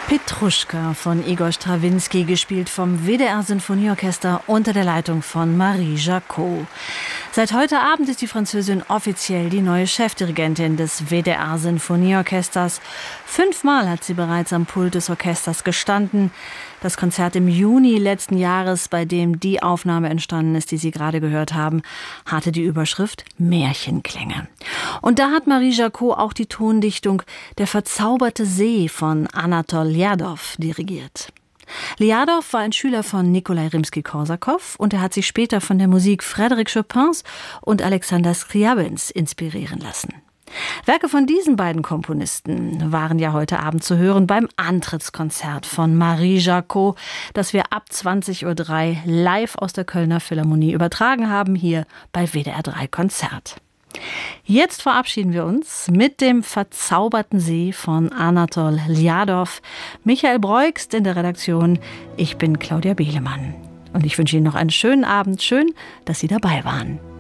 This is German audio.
Petruschka von Igor Strawinski, gespielt vom WDR-Sinfonieorchester unter der Leitung von Marie Jacot. Seit heute Abend ist die Französin offiziell die neue Chefdirigentin des WDR-Sinfonieorchesters. 5-mal hat sie bereits am Pult des Orchesters gestanden. Das Konzert im Juni letzten Jahres, bei dem die Aufnahme entstanden ist, die Sie gerade gehört haben, hatte die Überschrift Märchenklänge. Und da hat Marie Jacot auch die Tondichtung Der verzauberte See von Anatol Ljadow dirigiert. Ljadow war ein Schüler von Nikolai Rimski-Korsakow und er hat sich später von der Musik Frédéric Chopins und Alexander Scriabins inspirieren lassen. Werke von diesen beiden Komponisten waren ja heute Abend zu hören beim Antrittskonzert von Marie Jacot, das wir ab 20:03 Uhr live aus der Kölner Philharmonie übertragen haben, hier bei WDR 3 Konzert. Jetzt verabschieden wir uns mit dem verzauberten See von Anatol Ljadow. Michael Breugst in der Redaktion. Ich bin Claudia Behlemann. Und ich wünsche Ihnen noch einen schönen Abend. Schön, dass Sie dabei waren.